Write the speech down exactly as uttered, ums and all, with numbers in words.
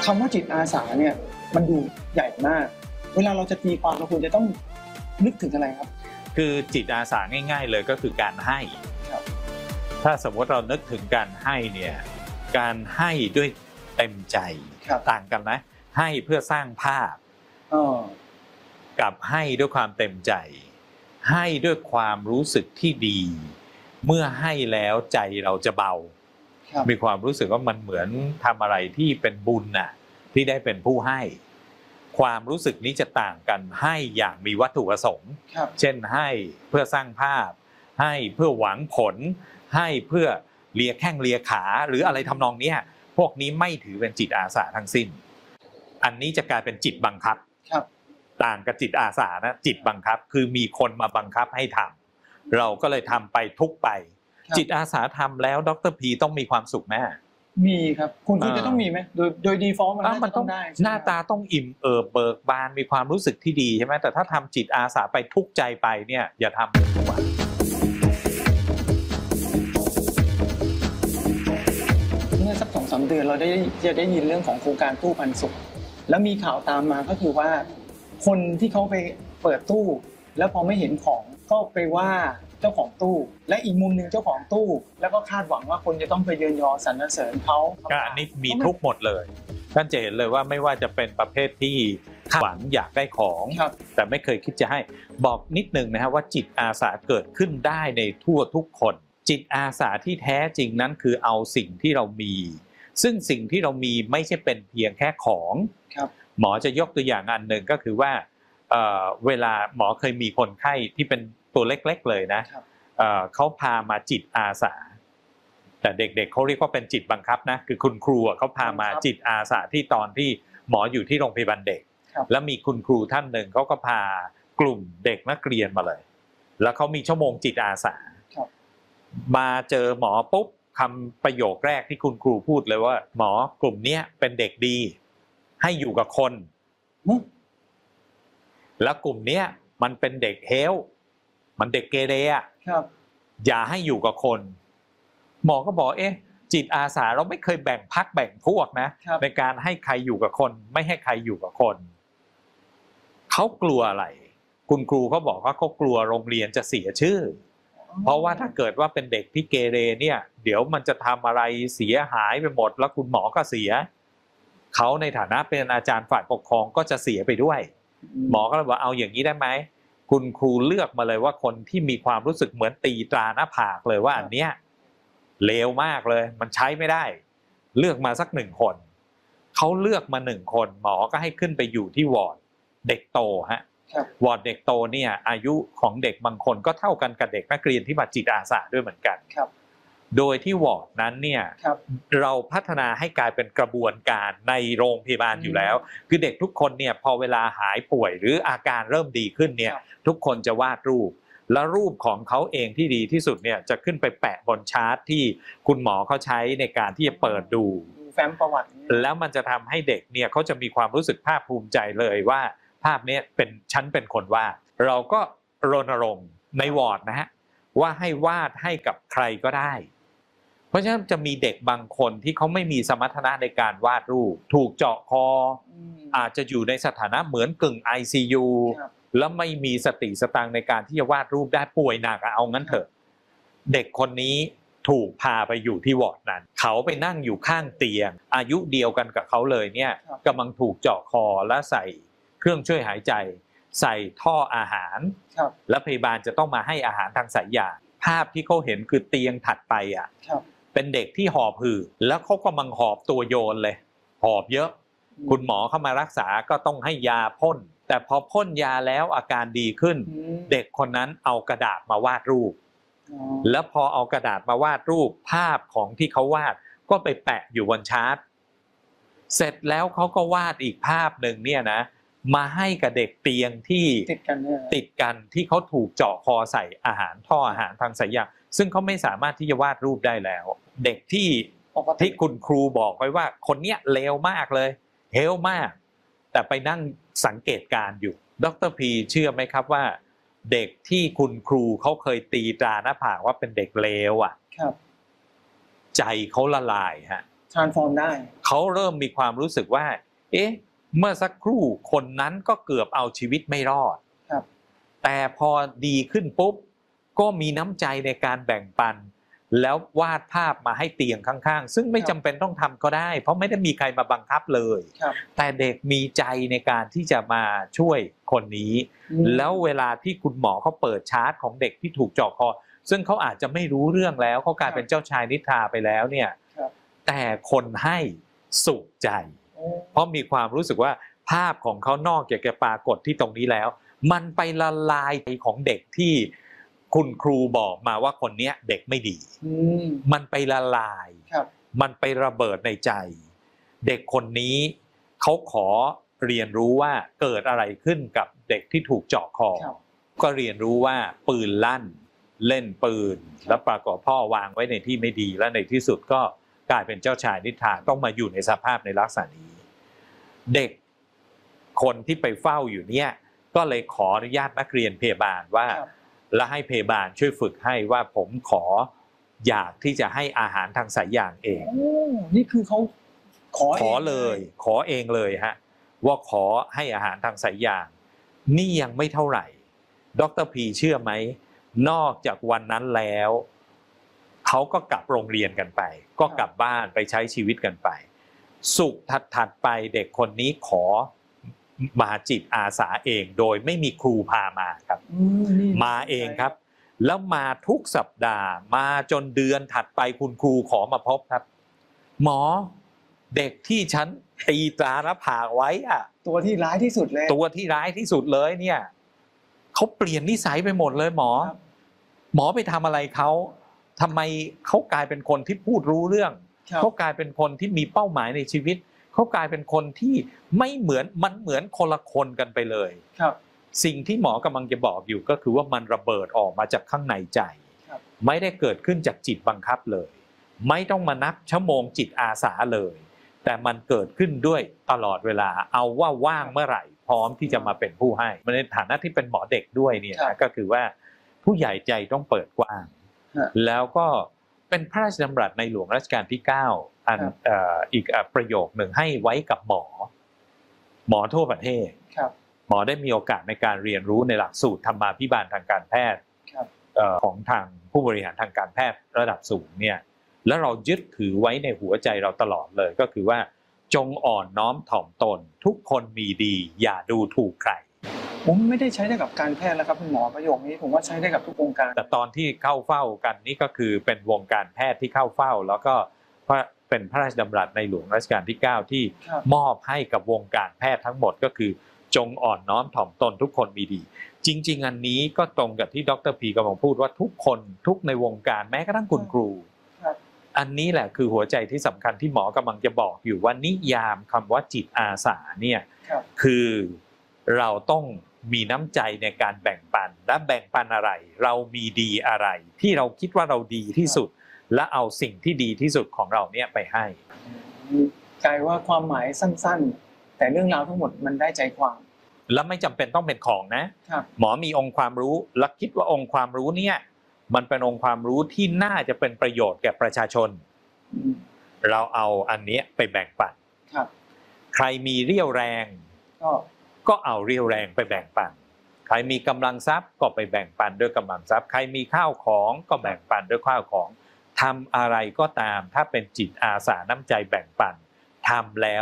คำว่าจิตอาสาเนี่ยมันดูใหญ่มากเวลาเราจะตีความเราควรจะต้องนึกถึงอะไรครับคือจิตอาสาง่ายๆเลยก็คือการให้ถ้าสมมติเรานึกถึงการให้เนี่ยการให้ด้วยเต็มใจต่างกันนะให้เพื่อสร้างภาพกับให้ด้วยความเต็มใจให้ด้วยความรู้สึกที่ดีเมื่อให้แล้วใจเราจะเบามีความรู้สึกว่ามันเหมือนทำอะไรที่เป็นบุญน่ะที่ได้เป็นผู้ให้ความรู้สึกนี้จะต่างกันให้อย่างมีวัตถุประสงค์เช่นให้เพื่อสร้างภาพให้เพื่อหวังผลให้เพื่อเลียแข้งเลียขาหรืออะไรทำนองนี้พวกนี้ไม่ถือเป็นจิตอาสาทั้งสิ้นอันนี้จะกลายเป็นจิตบังคับต่างกับจิตอาสานะจิตบังคับคือมีคนมาบังคับให้ทำเราก็เลยทำไปทุกไปจิตอาสาทำแล้วดร.พีต้องมีความสุขแม่มีครับคุณคุณจะต้องมีไหมโดยโดย default มันน่าจะต้องได้หน้าตาต้องอิ่มเอิบเบิกบานมีความรู้สึกที่ดีใช่ไหมแต่ถ้าทำจิตอาสาไปทุกใจไปเนี่ยอย่าทำเลยดีกว่าเมื่อสักสองสามเดือนเราได้จะได้ยินเรื่องของโครงการตู้ปันสุขแล้วมีข่าวตามมาก็คือว่าคนที่เขาไปเปิดตู้แล้วพอไม่เห็นของก็ไปว่าเจ้าของตู้และอีกมุมหนึ่งเจ้าของตู้แล้วก็คาดหวังว่าคนจะต้องไปเยินยอสรรเสริญเขาก็อันนี้มีทุกหมดเลยท่านจะเห็นเลยว่าไม่ว่าจะเป็นประเภทที่คาดหวังอยากได้ของแต่ไม่เคยคิดจะให้บอกนิดนึงนะฮะว่าจิตอาสาเกิดขึ้นได้ในทั่วทุกคนจิตอาสาที่แท้จริงนั้นคือเอาสิ่งที่เรามีซึ่งสิ่งที่เรามีไม่ใช่เป็นเพียงแค่ของหมอจะยกตัวอย่างอันหนึ่งก็คือว่าเอ่อเวลาหมอเคยมีคนไข้ที่เป็นตัวเล็กๆเลยนะเอ่อเขาพามาจิตอาสาแต่เด็กๆ เ, เขาเรียกว่าเป็นจิตบังคับนะคือคุณครูเขาพามาจิตอาสาที่ตอนที่หมออยู่ที่โรงพยาบาลเด็กแล้วมีคุณครูท่านหนึ่งเขาก็พากลุ่มเด็กนักเรียนมาเลยแล้วเขามีชั่วโมงจิตอาสามาเจอหมอปุ๊บคำประโยคแรกที่คุณครูพูดเลยว่าหมอกลุ่มนี้เป็นเด็กดีให้อยู่กับคนแล้วกลุ่มนี้มันเป็นเด็กเฮลมันเด็กเกเรอ่ะอย่าให้อยู่กับคนหมอก็บอกเอ๊ะจิตอาสาเราไม่เคยแบ่งพรรคแบ่งพวกนะในการให้ใครอยู่กับคนไม่ให้ใครอยู่กับคนเขากลัวอะไรคุณครูเขาบอกว่าเขากลัวโรงเรียนจะเสียชื่อเพราะว่าถ้าเกิดว่าเป็นเด็กที่เกเรเนี่ยเดี๋ยวมันจะทำอะไรเสียหายไปหมดแล้วคุณหมอก็เสียเขาในฐานะเป็นอาจารย์ฝ่ายปกครองก็จะเสียไปด้วยหมอก็เลยบอกเอาอย่างนี้ได้ไหมคุณครูเลือกมาเลยว่าคนที่มีความรู้สึกเหมือนตีตราหน้าผากเลยว่าอันเนี้ยเลวมากเลยมันใช้ไม่ได้เลือกมาสักหนึ่งคนเขาเลือกมาหนึ่งคนหมอก็ให้ขึ้นไปอยู่ที่วอร์ดเด็กโตฮะวอร์ดเด็กโตเนี่ยอายุของเด็กบางคนก็เท่ากันกับเด็กนักเรียนที่มาจิตอาสาด้วยเหมือนกันโดยที่วอร์ดนั้นเนี่ยเราพัฒนาให้กลายเป็นกระบวนการในโรงพยาบาลอยู่แล้วคือเด็กทุกคนเนี่ยพอเวลาหายป่วยหรืออาการเริ่มดีขึ้นเนี่ยทุกคนจะวาดรูปและรูปของเขาเองที่ดีที่สุดเนี่ยจะขึ้นไปแปะบนชาร์ตที่คุณหมอเขาใช้ในการที่จะเปิดดูแฟ้มประวัติแล้วมันจะทำให้เด็กเนี่ยเขาจะมีความรู้สึกภาคภูมิใจเลยว่าภาพนี้เป็นฉันเป็นคนวาดเราก็รณรงค์ในวอร์ดนะฮะว่าให้วาดให้กับใครก็ได้เพราะฉะนั้นจะมีเด็กบางคนที่เขาไม่มีสมรรถนะในการวาดรูปถูกเจาะคออาจจะอยู่ในสถานะเหมือนกึ่ง ไอ ซี ยู แล้วไม่มีสติสตังในการที่จะวาดรูปได้ป่วยหนักเอางั้นเถอะเด็กคนนี้ถูกพาไปอยู่ที่วอร์ดนั้นเขาไปนั่งอยู่ข้างเตียงอายุเดียวกันกับเขาเลยเนี่ยกำลังถูกเจาะคอและใส่เครื่องช่วยหายใจใส่ท่ออาหารและพยาบาลจะต้องมาให้อาหารทางสายยางภาพที่เขาเห็นคือเตียงถัดไปอ่ะเป็นเด็กที่หอบหืดแล้วเขากำลังหอบตัวโยนเลยหอบเยอะคุณหมอเข้ามารักษาก็ต้องให้ยาพ่นแต่พอพ่นยาแล้วอาการดีขึ้นเด็กคนนั้นเอากระดาษมาวาดรูปแล้วพอเอากระดาษมาวาดรูปภาพของที่เขาวาดก็ไปแปะอยู่บนชาร์ตเสร็จแล้วเขาก็วาดอีกภาพหนึ่งเนี่ยนะมาให้กับเด็กเตียงที่ติดกันติดกันที่เขาถูกเจาะคอใส่อาหารท่ออาหารทางสายยางซึ่งเขาไม่สามารถที่จะวาดรูปได้แล้วเด็กที่ที่คุณครูบอกไว้ว่าคนเนี้ยเลวมากเลยเฮลมากแต่ไปนั่งสังเกตการอยู่ดร.พีเชื่อไหมครับว่าเด็กที่คุณครูเขาเคยตีตราหน้าผากว่าเป็นเด็กเลวอ่ะใจเขาละลายฮะ transform ได้เขาเริ่มมีความรู้สึกว่าเอ๊ะเมื่อสักครู่คนนั้นก็เกือบเอาชีวิตไม่รอดครับแต่พอดีขึ้นปุ๊บก็มีน้ำใจในการแบ่งปันแล้ววาดภาพมาให้เตียงข้างๆซึ่งไม่จำเป็นต้องทำก็ได้เพราะไม่ได้มีใครมาบังคับเลยแต่เด็กมีใจในการที่จะมาช่วยคนนี้แล้วเวลาที่คุณหมอเขาเปิดชาร์ตของเด็กที่ถูกเจาะคอซึ่งเขาอาจจะไม่รู้เรื่องแล้วเขากลายเป็นเจ้าชายนิทราไปแล้วเนี่ยแต่คนให้สุขใจเพราะมีความรู้สึกว่าภาพของเขานอกจากจะปรากฏที่ตรงนี้แล้วมันไปละลายของเด็กที่คุณครูบอกมาว่าคนเนี้ยเด็กไม่ดีมันไปละลายมันไประเบิดในใจเด็กคนนี้เขาขอเรียนรู้ว่าเกิดอะไรขึ้นกับเด็กที่ถูกเจาะคอก็เรียนรู้ว่าปืนลั่นเล่นปืนแล้วปรากฏพ่อวางไว้ในที่ไม่ดีและในที่สุดก็กลายเป็นเจ้าชายนิทราต้องมาอยู่ในสภาพในลักษณะนี้เด็กคนที่ไปเฝ้าอยู่เนี่ยก็เลยขออนุญาตนักเรียนพยาบาลว่าและให้พยาบาลช่วยฝึกให้ว่าผมขออยากที่จะให้อาหารทางสายยางเองนี่คือเขาขอขอเลยขอเองเลยฮะว่าขอให้อาหารทางสายยางนี่ยังไม่เท่าไหร่ดร.พีเชื่อไหมนอกจากวันนั้นแล้วเขาก็กลับโรงเรียนกันไปก็กลับบ้านไปใช้ชีวิตกันไปสุขถัดๆไปเด็กคนนี้ขอมาจิตอาสาเองโดยไม่มีครูพามาครับมาเองครับแล้วมาทุกสัปดาห์มาจนเดือนถัดไปคุณครูขอมาพบครับหมอเด็กที่ฉันตีตราหน้าผากไว้อะตัวที่ร้ายที่สุดเลยตัวที่ร้ายที่สุดเลยเนี่ยเขาเปลี่ยนนิสัยไปหมดเลยหมอหมอไปทำอะไรเขาทำไมเขากลายเป็นคนที่พูดรู้เรื่องเขากลายเป็นคนที่มีเป้าหมายในชีวิตเขากลายเป็นคนที่ไม่เหมือนมันเหมือนคนละคนกันไปเลยครับสิ่งที่หมอกำลังจะบอกอยู่ก็คือว่ามันระเบิดออกมาจากข้างในใจไม่ได้เกิดขึ้นจากจิตบังคับเลยไม่ต้องมานับชั่วโมงจิตอาสาเลยแต่มันเกิดขึ้นด้วยตลอดเวลาเอาว่าว่างเมื่อไหร่พร้อมที่จะมาเป็นผู้ให้ในฐานะที่เป็นหมอเด็กด้วยเนี่ยนะก็คือว่าผู้ใหญ่ใจต้องเปิดกว้างแล้วก็เป็นพระราชดำรัสในหลวงรัชกาลที่เก้าอันอีกประโยคหนึ่งให้ไว้กับหมอหมอทั่วประเทศหมอได้มีโอกาสในการเรียนรู้ในหลักสูตรธรรมาภิบาลทางการแพทย์ของทางผู้บริหารทางการแพทย์ระดับสูงเนี่ยแล้วเรายึดถือไว้ในหัวใจเราตลอดเลยก็คือว่าจงอ่อนน้อมถ่อมตนทุกคนมีดีอย่าดูถูกใครผมไม่ได้ใช้ได้กับการแพทย์แล้วครับคุณหมอประโยคนี้ผมว่าใช้ได้กับทุกวงการแต่ตอนที่เข้าเฝ้ากันนี่ก็คือเป็นวงการแพทย์ที่เข้าเฝ้าแล้วก็เป็นพระราชดำรัสในหลวงรัชกาลที่เก้าที่มอบให้กับวงการแพทย์ทั้งหมดก็คือจงอ่อนน้อมถ่อมตนทุกคนมีดีจริงๆอันนี้ก็ตรงกับที่ดร.พีกำลังพูดว่าทุกคนทุกในวงการแม้กระทั่งคุณครูอันนี้แหละคือหัวใจที่สำคัญที่หมอกำลังจะบอกอยู่ว่านิยามคำว่าจิตอาสาเนี่ยคือเราต้องมีน้ำใจในการแบ่งปันและแบ่งปันอะไรเรามีดีอะไรที่เราคิดว่าเราดีที่สุดและเอาสิ่งที่ดีที่สุดของเราเนี่ยไปให้กลายว่าความหมายสั้นๆแต่เรื่องราวทั้งหมดมันได้ใจความและไม่จำเป็นต้องเป็นของนะหมอมีองค์ความรู้และคิดว่าองค์ความรู้เนี่ยมันเป็นองค์ความรู้ที่น่าจะเป็นประโยชน์แก่ประชาชนเราเอาอันนี้ไปแบ่งปันใครมีเรี่ยวแรงก็ก็เอาเรี่ยวแรงไปแบ่งปันใครมีกำลังทรัพย์ก็ไปแบ่งปันด้วยกำลังทรัพย์ใครมีข้าวของก็แบ่งปันด้วยข้าวของทำอะไรก็ตามถ้าเป็นจิตอาสาน้ำใจแบ่งปันทำแล้ว